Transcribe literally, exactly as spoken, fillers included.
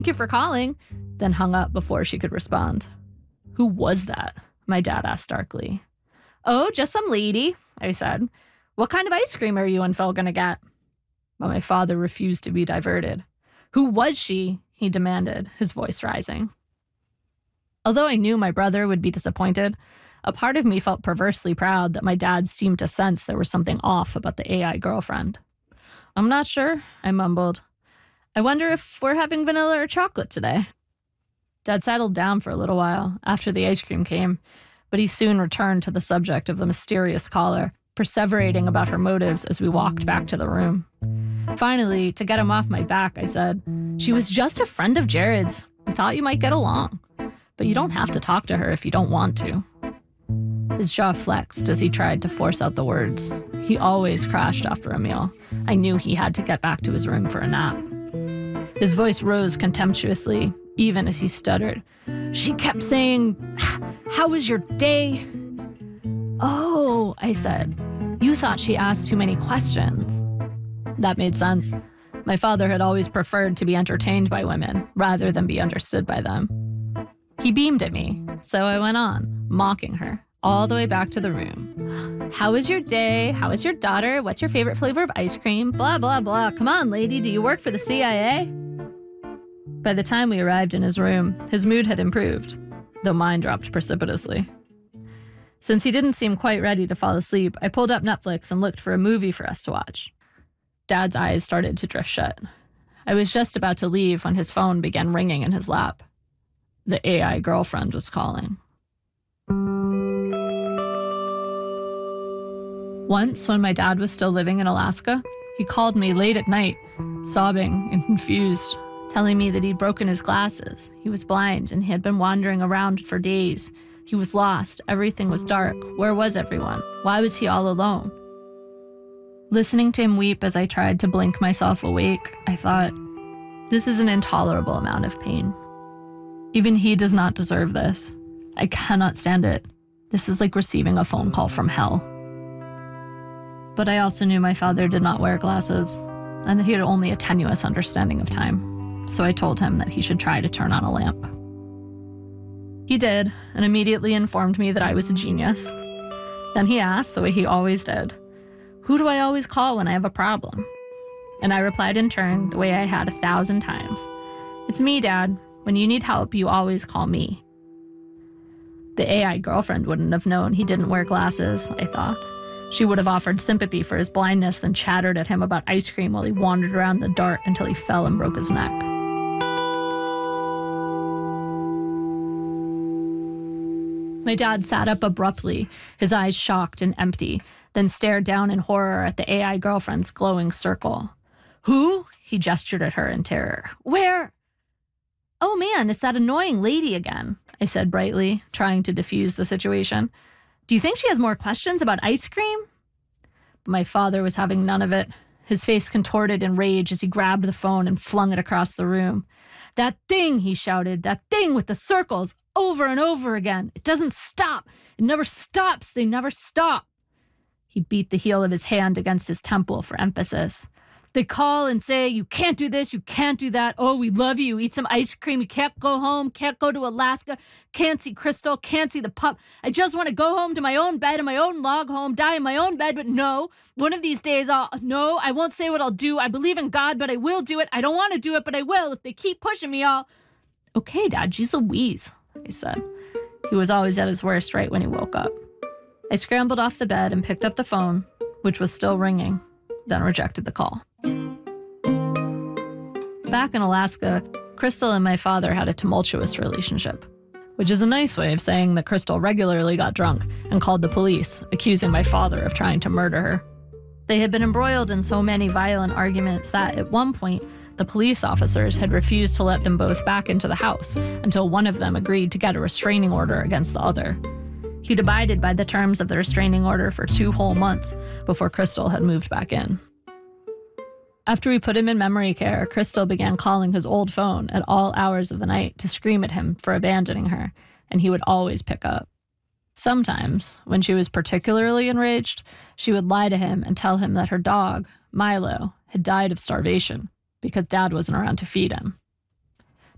Thank you for calling, then hung up before she could respond. Who was that? My dad asked darkly. Oh, just some lady, I said. What kind of ice cream are you and Phil gonna get? But my father refused to be diverted. Who was she? He demanded, his voice rising. Although I knew my brother would be disappointed, a part of me felt perversely proud that my dad seemed to sense there was something off about the A I girlfriend. I'm not sure, I mumbled. I wonder if we're having vanilla or chocolate today. Dad settled down for a little while after the ice cream came, but he soon returned to the subject of the mysterious caller, perseverating about her motives as we walked back to the room. Finally, to get him off my back, I said, she was just a friend of Jared's. We thought you might get along, but you don't have to talk to her if you don't want to. His jaw flexed as he tried to force out the words. He always crashed after a meal. I knew he had to get back to his room for a nap. His voice rose contemptuously, even as he stuttered. She kept saying, how was your day? Oh, I said. You thought she asked too many questions. That made sense. My father had always preferred to be entertained by women rather than be understood by them. He beamed at me, so I went on, mocking her, all the way back to the room. How was your day? How is your daughter? What's your favorite flavor of ice cream? Blah, blah, blah. Come on, lady, do you work for the C I A? By the time we arrived in his room, his mood had improved, though mine dropped precipitously. Since he didn't seem quite ready to fall asleep, I pulled up Netflix and looked for a movie for us to watch. Dad's eyes started to drift shut. I was just about to leave when his phone began ringing in his lap. The A I girlfriend was calling. Once, when my dad was still living in Alaska, he called me late at night, sobbing and confused, telling me that he'd broken his glasses. He was blind and he had been wandering around for days. He was lost. Everything was dark. Where was everyone? Why was he all alone? Listening to him weep as I tried to blink myself awake, I thought, this is an intolerable amount of pain. Even he does not deserve this. I cannot stand it. This is like receiving a phone call from hell. But I also knew my father did not wear glasses, and that he had only a tenuous understanding of time. So I told him that he should try to turn on a lamp. He did, and immediately informed me that I was a genius. Then he asked, the way he always did, who do I always call when I have a problem? And I replied in turn, the way I had a thousand times. It's me, Dad. When you need help, you always call me. The A I girlfriend wouldn't have known he didn't wear glasses, I thought. She would have offered sympathy for his blindness, then chattered at him about ice cream while he wandered around in the dark until he fell and broke his neck. My dad sat up abruptly, his eyes shocked and empty, then stared down in horror at the A I girlfriend's glowing circle. Who? He gestured at her in terror. Where? Oh man, it's that annoying lady again, I said brightly, trying to defuse the situation. Do you think she has more questions about ice cream? But my father was having none of it. His face contorted in rage as he grabbed the phone and flung it across the room. That thing, he shouted, that thing with the circles, over and over again. It doesn't stop. It never stops. They never stop. He beat the heel of his hand against his temple for emphasis. They call and say, you can't do this, you can't do that. Oh, we love you. Eat some ice cream. You can't go home, can't go to Alaska, can't see Crystal, can't see the pup. I just want to go home to my own bed in my own log home, die in my own bed, but no. One of these days I'll, no, I won't say what I'll do. I believe in God, but I will do it. I don't want to do it, but I will. If they keep pushing me, I'll... Okay, Dad, geez Louise, I said. He was always at his worst right when he woke up. I scrambled off the bed and picked up the phone, which was still ringing, then rejected the call. Back in Alaska, Crystal and my father had a tumultuous relationship, which is a nice way of saying that Crystal regularly got drunk and called the police, accusing my father of trying to murder her. They had been embroiled in so many violent arguments that, at one point, the police officers had refused to let them both back into the house until one of them agreed to get a restraining order against the other. He'd abided by the terms of the restraining order for two whole months before Crystal had moved back in. After we put him in memory care, Crystal began calling his old phone at all hours of the night to scream at him for abandoning her, and he would always pick up. Sometimes, when she was particularly enraged, she would lie to him and tell him that her dog, Milo, had died of starvation because Dad wasn't around to feed him.